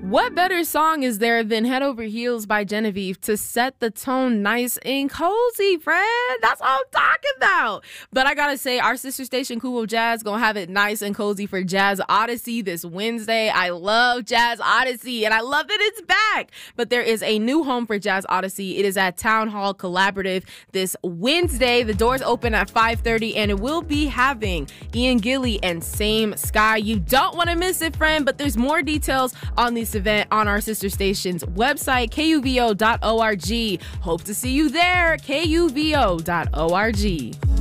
What better song is there than Head Over Heels by Genevieve to set the tone nice and cozy, friend? That's all I'm talking about. But I gotta say, our sister station, Cool Jazz, gonna have it nice and cozy for Jazz Odyssey this Wednesday. I love Jazz Odyssey, and I love that it's back. But there is a new home for Jazz Odyssey. It is at Town Hall Collaborative this Wednesday. The doors open at 5:30, and it will be having Ian Gilly and Same Sky. You don't want to miss it, friend, but there's more details on this event on our sister station's website, kuvo.org. Hope to see you there, kuvo.org.